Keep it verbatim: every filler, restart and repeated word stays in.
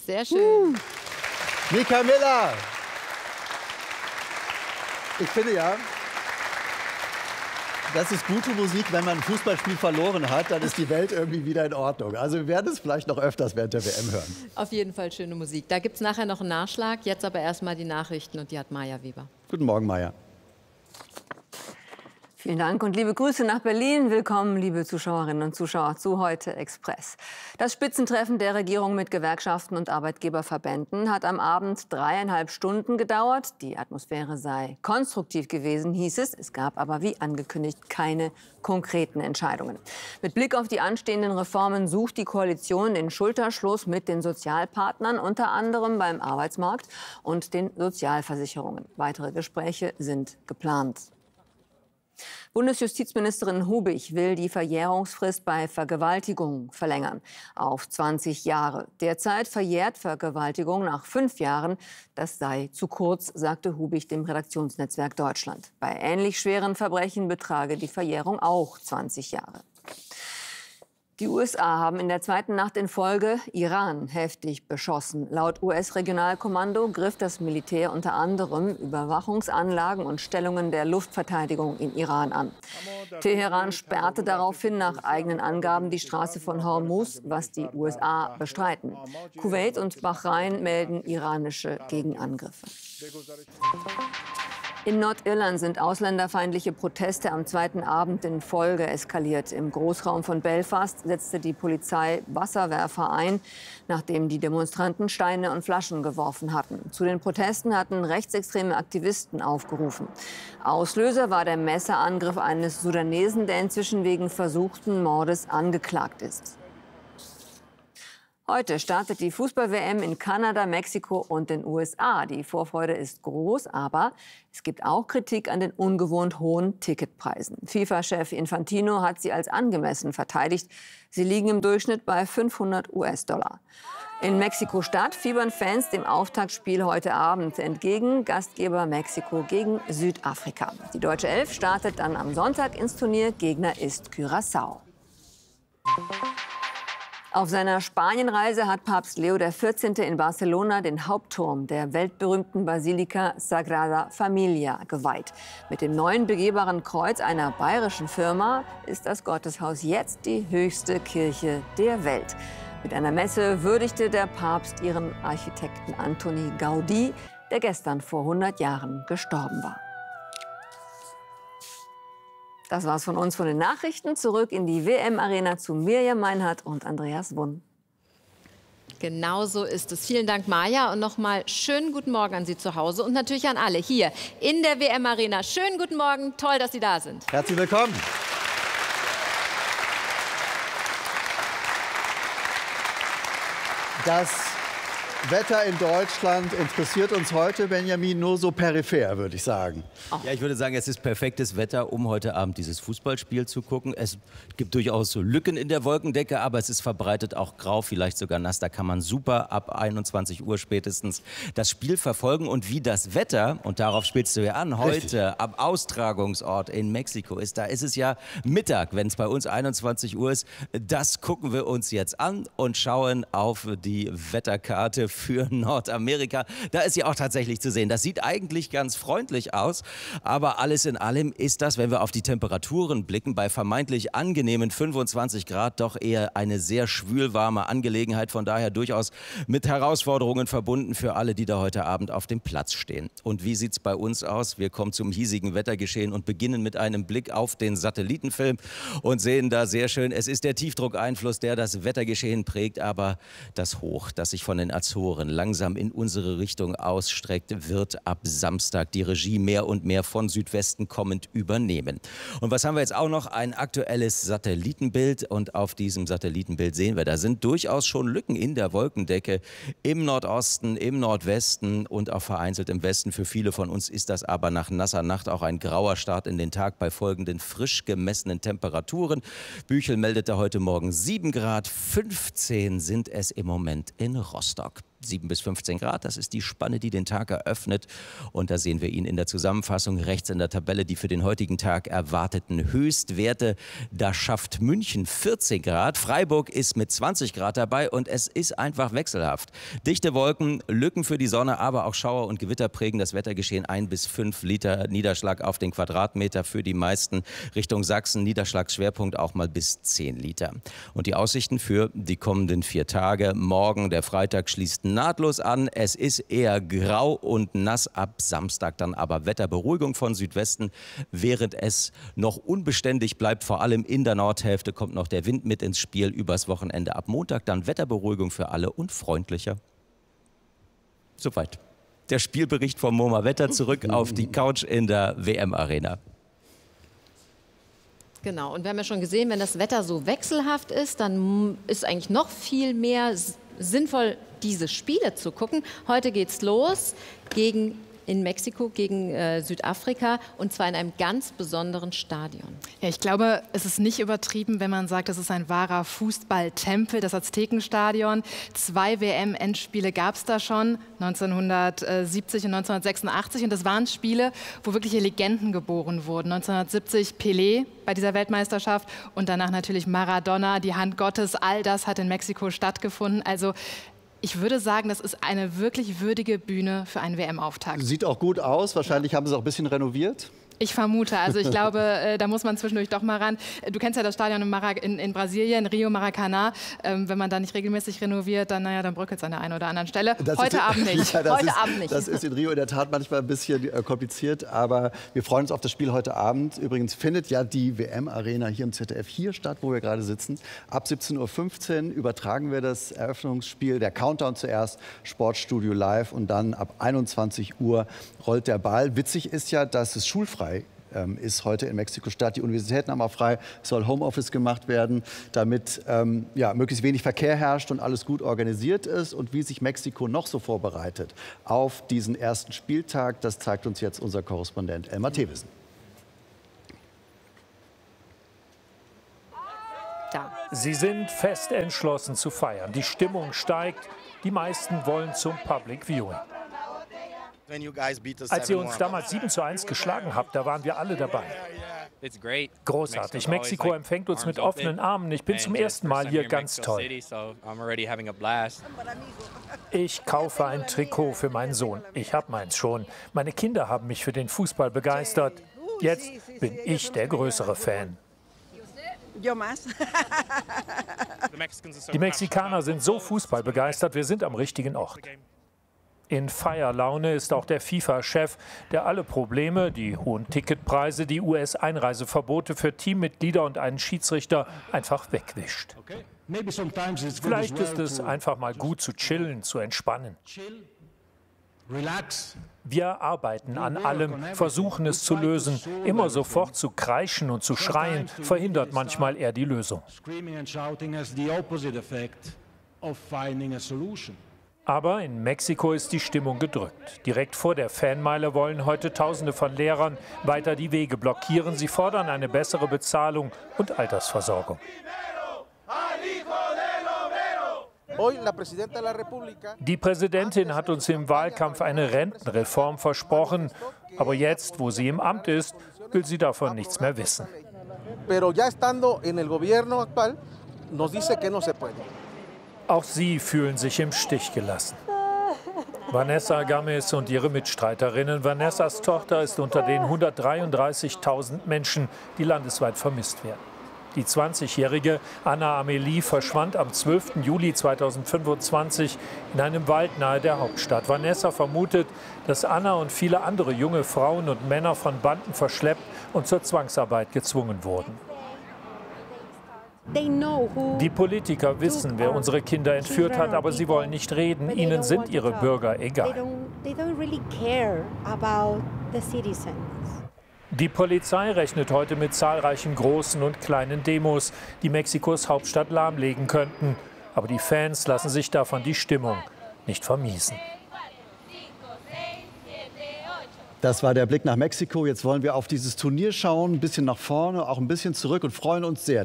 Sehr schön. Mika Miller. Ich finde ja, das ist gute Musik, wenn man ein Fußballspiel verloren hat, dann ist die Welt irgendwie wieder in Ordnung. Also wir werden es vielleicht noch öfters während der W M hören. Auf jeden Fall schöne Musik. Da gibt es nachher noch einen Nachschlag. Jetzt aber erstmal die Nachrichten und die hat Maja Weber. Guten Morgen, Maja. Vielen Dank und liebe Grüße nach Berlin. Willkommen, liebe Zuschauerinnen und Zuschauer, zu Heute Express. Das Spitzentreffen der Regierung mit Gewerkschaften und Arbeitgeberverbänden hat am Abend dreieinhalb Stunden gedauert. Die Atmosphäre sei konstruktiv gewesen, hieß es. Es gab aber, wie angekündigt, keine konkreten Entscheidungen. Mit Blick auf die anstehenden Reformen sucht die Koalition den Schulterschluss mit den Sozialpartnern, unter anderem beim Arbeitsmarkt und den Sozialversicherungen. Weitere Gespräche sind geplant. Bundesjustizministerin Hubig will die Verjährungsfrist bei Vergewaltigung verlängern auf zwanzig Jahre. Derzeit verjährt Vergewaltigung nach fünf Jahren. Das sei zu kurz, sagte Hubig dem Redaktionsnetzwerk Deutschland. Bei ähnlich schweren Verbrechen betrage die Verjährung auch zwanzig Jahre. Die U S A haben in der zweiten Nacht in Folge Iran heftig beschossen. Laut U S-Regionalkommando griff das Militär unter anderem Überwachungsanlagen und Stellungen der Luftverteidigung in Iran an. Teheran sperrte daraufhin nach eigenen Angaben die Straße von Hormuz, was die U S A bestreiten. Kuwait und Bahrain melden iranische Gegenangriffe. In Nordirland sind ausländerfeindliche Proteste am zweiten Abend in Folge eskaliert. Im Großraum von Belfast setzte die Polizei Wasserwerfer ein, nachdem die Demonstranten Steine und Flaschen geworfen hatten. Zu den Protesten hatten rechtsextreme Aktivisten aufgerufen. Auslöser war der Messerangriff eines Sudanesen, der inzwischen wegen versuchten Mordes angeklagt ist. Heute startet die Fußball-W M in Kanada, Mexiko und den U S A. Die Vorfreude ist groß, aber es gibt auch Kritik an den ungewohnt hohen Ticketpreisen. FIFA-Chef Infantino hat sie als angemessen verteidigt. Sie liegen im Durchschnitt bei fünfhundert US-Dollar. In Mexiko-Stadt fiebern Fans dem Auftaktspiel heute Abend entgegen. Gastgeber Mexiko gegen Südafrika. Die deutsche Elf startet dann am Sonntag ins Turnier. Gegner ist Curaçao. Auf seiner Spanienreise hat Papst Leo der vierzehnte in Barcelona den Hauptturm der weltberühmten Basilika Sagrada Familia geweiht. Mit dem neuen begehbaren Kreuz einer bayerischen Firma ist das Gotteshaus jetzt die höchste Kirche der Welt. Mit einer Messe würdigte der Papst ihren Architekten Antoni Gaudí, der gestern vor hundert Jahren gestorben war. Das war's von uns, von den Nachrichten. Zurück in die W M-Arena zu Mirjam Meinhardt und Andreas Wunn. Genau so ist es. Vielen Dank, Maja. Und nochmal schönen guten Morgen an Sie zu Hause und natürlich an alle hier in der W M-Arena. Schönen guten Morgen. Toll, dass Sie da sind. Herzlich willkommen. Das Wetter in Deutschland interessiert uns heute, Benjamin, nur so peripher, würde ich sagen. Oh. Ja, ich würde sagen, es ist perfektes Wetter, um heute Abend dieses Fußballspiel zu gucken. Es gibt durchaus so Lücken in der Wolkendecke, aber es ist verbreitet auch grau, vielleicht sogar nass. Da kann man super ab einundzwanzig Uhr spätestens das Spiel verfolgen. Und wie das Wetter, und darauf spielst du ja an, heute Richtig. am Austragungsort in Mexiko ist, da ist es ja Mittag, wenn es bei uns einundzwanzig Uhr ist. Das gucken wir uns jetzt an und schauen auf die Wetterkarte für Nordamerika. Da ist sie auch tatsächlich zu sehen. Das sieht eigentlich ganz freundlich aus, aber alles in allem ist das, wenn wir auf die Temperaturen blicken, bei vermeintlich angenehmen fünfundzwanzig Grad doch eher eine sehr schwülwarme Angelegenheit. Von daher durchaus mit Herausforderungen verbunden für alle, die da heute Abend auf dem Platz stehen. Und wie sieht es bei uns aus? Wir kommen zum hiesigen Wettergeschehen und beginnen mit einem Blick auf den Satellitenfilm und sehen da sehr schön, es ist der Tiefdruckeinfluss, der das Wettergeschehen prägt, aber das Hoch, das sich von den Azoren langsam in unsere Richtung ausstreckt, wird ab Samstag die Regie mehr und mehr von Südwesten kommend übernehmen. Und was haben wir jetzt auch noch? Ein aktuelles Satellitenbild. Und auf diesem Satellitenbild sehen wir, da sind durchaus schon Lücken in der Wolkendecke im Nordosten, im Nordwesten und auch vereinzelt im Westen. Für viele von uns ist das aber nach nasser Nacht auch ein grauer Start in den Tag bei folgenden frisch gemessenen Temperaturen. Büchel meldete heute Morgen sieben Grad, fünfzehn sind es im Moment in Rostock. sieben bis fünfzehn Grad, das ist die Spanne, die den Tag eröffnet. Und da sehen wir ihn in der Zusammenfassung rechts in der Tabelle, die für den heutigen Tag erwarteten Höchstwerte. Da schafft München vierzehn Grad, Freiburg ist mit zwanzig Grad dabei und es ist einfach wechselhaft. Dichte Wolken, Lücken für die Sonne, aber auch Schauer und Gewitter prägen das Wettergeschehen. Ein bis fünf Liter Niederschlag auf den Quadratmeter für die meisten. Richtung Sachsen Niederschlagsschwerpunkt auch mal bis zehn Liter. Und die Aussichten für die kommenden vier Tage. Morgen, der Freitag, schließt nahtlos an. Es ist eher grau und nass. Ab Samstag dann aber Wetterberuhigung von Südwesten, während es noch unbeständig bleibt. Vor allem in der Nordhälfte kommt noch der Wind mit ins Spiel. Übers Wochenende ab Montag dann Wetterberuhigung für alle und freundlicher. Soweit. Der Spielbericht vom MoMA Wetter, zurück auf die Couch in der W M-Arena. Genau, und wir haben ja schon gesehen, wenn das Wetter so wechselhaft ist, dann ist eigentlich noch viel mehr sinnvoll, diese Spiele zu gucken. Heute geht's los gegen in Mexiko gegen äh, Südafrika, und zwar in einem ganz besonderen Stadion. Ja, ich glaube, es ist nicht übertrieben, wenn man sagt, das ist ein wahrer Fußballtempel, das Aztekenstadion. Zwei W M-Endspiele gab es da schon, neunzehnhundertsiebzig und neunzehnhundertsechsundachtzig. Und das waren Spiele, wo wirkliche Legenden geboren wurden. neunzehnhundertsiebzig Pelé bei dieser Weltmeisterschaft und danach natürlich Maradona, die Hand Gottes. All das hat in Mexiko stattgefunden. Also ich würde sagen, das ist eine wirklich würdige Bühne für einen W M-Auftakt. Sieht auch gut aus. Wahrscheinlich haben sie es auch ein bisschen renoviert. Ich vermute. Also ich glaube, äh, da muss man zwischendurch doch mal ran. Du kennst ja das Stadion in, Mara in, in Brasilien, Rio Maracanã. Ähm, wenn man da nicht regelmäßig renoviert, dann, naja, dann bröckelt es an der einen oder anderen Stelle. Das Heute ist, Abend nicht. Ja, heute ist, Abend nicht. Das ist in Rio in der Tat manchmal ein bisschen äh, kompliziert, aber wir freuen uns auf das Spiel heute Abend. Übrigens findet ja die W M-Arena hier im Z D F hier statt, wo wir gerade sitzen. Ab siebzehn Uhr fünfzehn übertragen wir das Eröffnungsspiel, der Countdown zuerst, Sportstudio live, und dann ab einundzwanzig Uhr rollt der Ball. Witzig ist ja, dass es schulfrei ist heute in Mexiko-Stadt. Die Universitäten haben auch frei, es soll Homeoffice gemacht werden, damit ähm, ja, möglichst wenig Verkehr herrscht und alles gut organisiert ist. Und wie sich Mexiko noch so vorbereitet auf diesen ersten Spieltag, das zeigt uns jetzt unser Korrespondent Elmar Thewissen. Da. Sie sind fest entschlossen zu feiern. Die Stimmung steigt. Die meisten wollen zum Public Viewing. Als ihr uns damals sieben zu eins geschlagen habt, da waren wir alle dabei. Großartig. Mexiko empfängt uns mit offenen Armen. Ich bin zum ersten Mal hier, ganz toll. Ich kaufe ein Trikot für meinen Sohn. Ich habe meins schon. Meine Kinder haben mich für den Fußball begeistert. Jetzt bin ich der größere Fan. Die Mexikaner sind so fußballbegeistert, wir sind am richtigen Ort. In Feierlaune ist auch der FIFA-Chef, der alle Probleme, die hohen Ticketpreise, die U S-Einreiseverbote für Teammitglieder und einen Schiedsrichter einfach wegwischt. Vielleicht ist es einfach mal gut zu chillen, zu entspannen. Wir arbeiten an allem, versuchen es zu lösen. Immer sofort zu kreischen und zu schreien, verhindert manchmal eher die Lösung. Aber in Mexiko ist die Stimmung gedrückt. Direkt vor der Fanmeile wollen heute Tausende von Lehrern weiter die Wege blockieren. Sie fordern eine bessere Bezahlung und Altersversorgung. Die Präsidentin hat uns im Wahlkampf eine Rentenreform versprochen. Aber jetzt, wo sie im Amt ist, will sie davon nichts mehr wissen. Auch sie fühlen sich im Stich gelassen. Vanessa Gámez und ihre Mitstreiterinnen. Vanessas Tochter ist unter den hundertdreiunddreißigtausend Menschen, die landesweit vermisst werden. Die zwanzigjährige Ana Amélie verschwand am zwölften Juli zweitausendfünfundzwanzig in einem Wald nahe der Hauptstadt. Vanessa vermutet, dass Anna und viele andere junge Frauen und Männer von Banden verschleppt und zur Zwangsarbeit gezwungen wurden. Die Politiker wissen, wer unsere Kinder entführt hat, aber sie wollen nicht reden. Ihnen sind ihre Bürger egal. Die Polizei rechnet heute mit zahlreichen großen und kleinen Demos, die Mexikos Hauptstadt lahmlegen könnten. Aber die Fans lassen sich davon die Stimmung nicht vermiesen. Das war der Blick nach Mexiko. Jetzt wollen wir auf dieses Turnier schauen, ein bisschen nach vorne, auch ein bisschen zurück und freuen uns sehr.